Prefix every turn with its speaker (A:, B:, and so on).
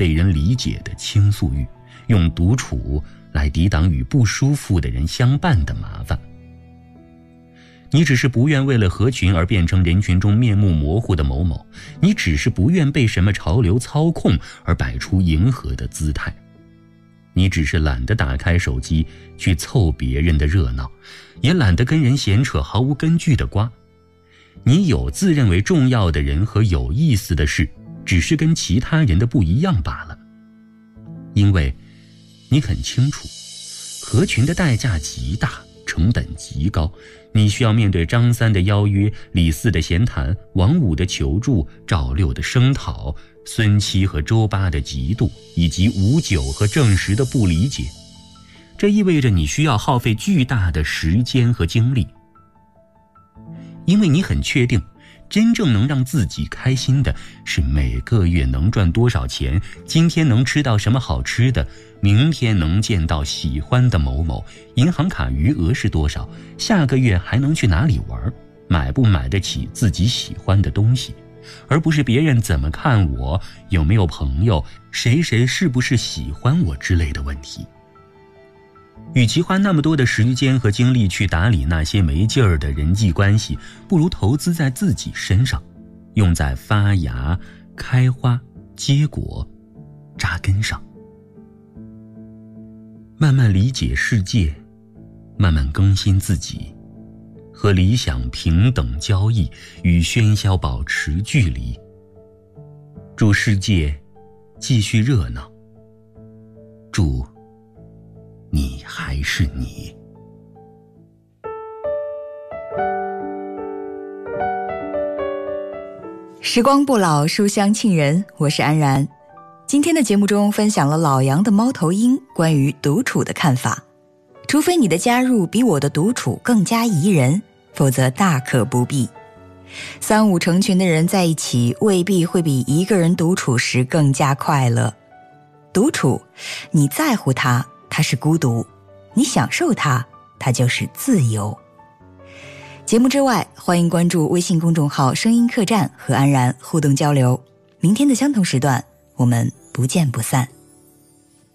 A: 被人理解的倾诉欲，用独处来抵挡与不舒服的人相伴的麻烦。你只是不愿为了合群而变成人群中面目模糊的某某，你只是不愿被什么潮流操控而摆出迎合的姿态，你只是懒得打开手机去凑别人的热闹，也懒得跟人闲扯毫无根据的瓜。你有自认为重要的人和有意思的事，只是跟其他人的不一样罢了。因为你很清楚，合群的代价极大，成本极高，你需要面对张三的邀约，李四的闲谈，王五的求助，赵六的声讨，孙七和周八的嫉妒，以及吴九和郑十的不理解。这意味着你需要耗费巨大的时间和精力，因为你很确定，真正能让自己开心的是每个月能赚多少钱，今天能吃到什么好吃的，明天能见到喜欢的某某，银行卡余额是多少，下个月还能去哪里玩，买不买得起自己喜欢的东西，而不是别人怎么看我，有没有朋友，谁谁是不是喜欢我之类的问题。与其花那么多的时间和精力去打理那些没劲儿的人际关系，不如投资在自己身上，用在发芽、开花、结果、扎根上。慢慢理解世界，慢慢更新自己，和理想平等交易，与喧嚣保持距离。祝世界继续热闹，祝你还是你。
B: 时光不老，书香沁人，我是安然。今天的节目中分享了老杨的猫头鹰关于独处的看法。除非你的加入比我的独处更加宜人，否则大可不必。三五成群的人在一起，未必会比一个人独处时更加快乐。独处，你在乎它，它是孤独；你享受它，它就是自由。节目之外，欢迎关注微信公众号声音客栈和安然互动交流。明天的相同时段，我们不见不散。